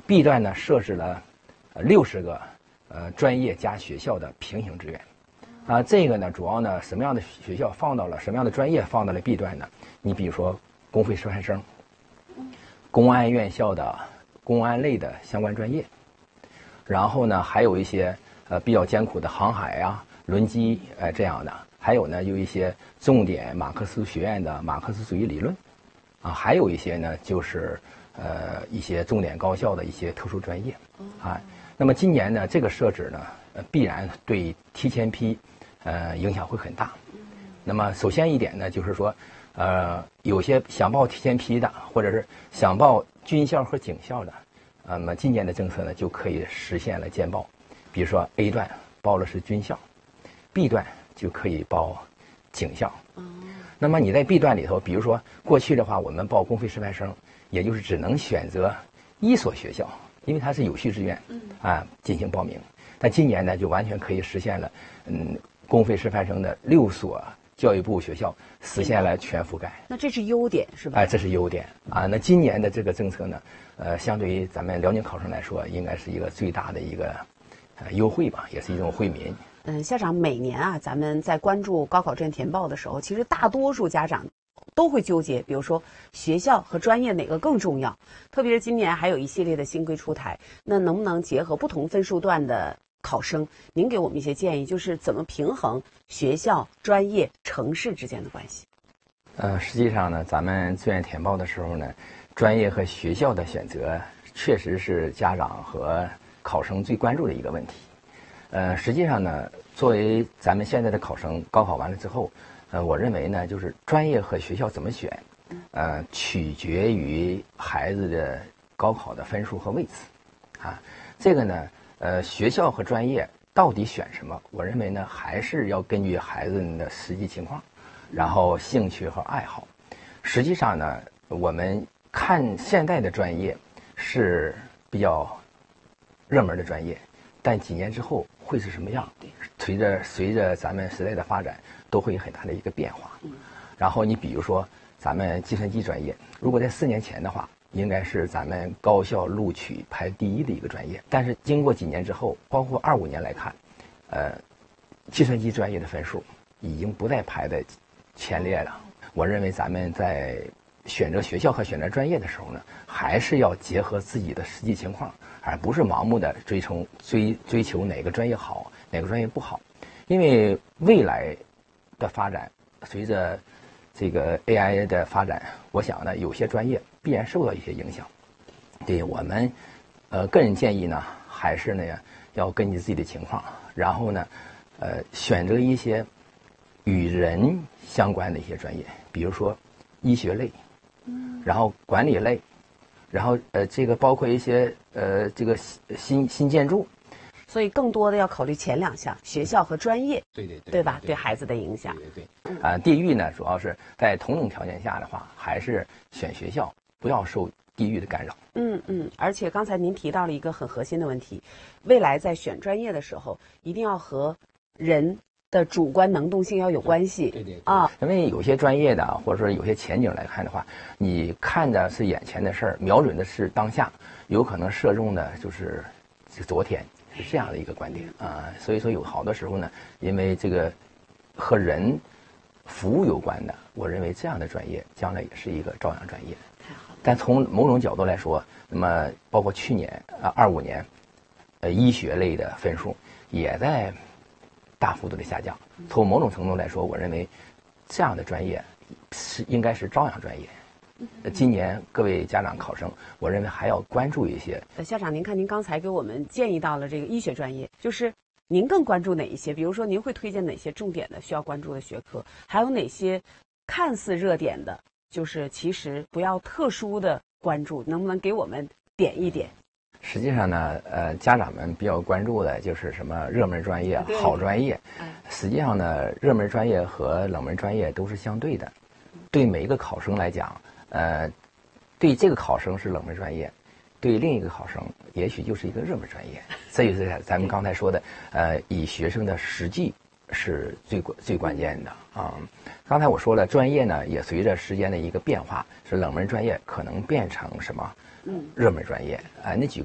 B 段呢设置了60个专业加学校的平行志愿。这个呢，主要呢，什么样的学校放到了什么样的专业放到了 B 段呢？你比如说公费师范生，公安院校的公安类的相关专业，然后呢，还有一些比较艰苦的航海呀、轮机这样的，还有呢，有一些重点马克思学院的马克思主义理论，还有一些呢，就是一些重点高校的一些特殊专业，那么今年呢，这个设置呢，必然对提前批影响会很大。那么首先一点呢，就是说，有些想报提前批的，或者是想报军校和警校的，那么今年的政策呢，就可以实现了兼报。比如说 A 段报的是军校 ，B 段就可以报警校。那么你在 B 段里头，比如说过去的话，我们报公费师范生，也就是只能选择一所学校，因为它是有序志愿，进行报名。但今年呢，就完全可以实现了，公费师范生的6所教育部学校实现了全覆盖。 那这是优点是吧？ 这是优点那今年的这个政策呢，相对于咱们辽宁考生来说，应该是一个最大的一个优惠吧，也是一种惠民。 校长，每年咱们在关注高考志愿填报的时候，其实大多数家长都会纠结，比如说学校和专业哪个更重要。特别是今年还有一系列的新规出台，那能不能结合不同分数段的考生，您给我们一些建议，就是怎么平衡学校、专业、城市之间的关系？ 实际上呢，咱们志愿填报的时候呢，专业和学校的选择确实是家长和考生最关注的一个问题。实际上呢，作为咱们现在的考生，高考完了之后，我认为呢，就是专业和学校怎么选，取决于孩子的高考的分数和位置，这个呢，学校和专业到底选什么？我认为呢，还是要根据孩子的实际情况，然后兴趣和爱好。实际上呢，我们看现在的专业是比较热门的专业，但几年之后会是什么样？随着咱们时代的发展，都会有很大的一个变化。然后你比如说咱们计算机专业，如果在4年前的话，应该是咱们高校录取排第1的一个专业。但是经过几年之后，包括25年来看，计算机专业的分数已经不再排在前列了。我认为咱们在选择学校和选择专业的时候呢，还是要结合自己的实际情况，而不是盲目的追求哪个专业好，哪个专业不好。因为未来的发展，随着这个 AI 的发展，我想呢，有些专业必然受到一些影响。对我们，个人建议呢，还是呢要根据自己的情况，然后呢，选择一些与人相关的一些专业，比如说医学类，然后管理类，然后这个包括一些这个新建筑。 所以更多的要考虑前2项，学校和专业，对吧？对孩子的影响。 对。地域呢，主要是在同等条件下的话，还是选学校，不要受地域的干扰。 而且刚才您提到了一个很核心的问题，未来在选专业的时候，一定要和人的主观能动性要有关系。 对。因为有些专业的或者说有些前景来看的话，你看的是眼前的事儿，瞄准的是当下，有可能射中的就是昨天。是这样的一个观点所以说有好多时候呢，因为这个和人服务有关的，我认为这样的专业将来也是一个朝阳专业。但从某种角度来说，那么包括去年25年，医学类的分数也在大幅度的下降。从某种程度来说，我认为这样的专业应该是朝阳专业。今年各位家长考生，我认为还要关注一些。 校长，您看您刚才给我们建议到了这个医学专业，就是您更关注哪一些？比如说您会推荐哪些重点的需要关注的学科？还有哪些看似热点的，就是其实不要特殊的关注？能不能给我们点一点？ 实际上呢，家长们比较关注的就是什么热门专业、好专业。实际上呢，热门专业和冷门专业都是相对的。对每一个考生来讲，对这个考生是冷门专业，对另一个考生也许就是一个热门专业。这就是咱们刚才说的，以学生的实际是最关键的刚才我说了，专业呢也随着时间的一个变化，是冷门专业可能变成什么热门专业那举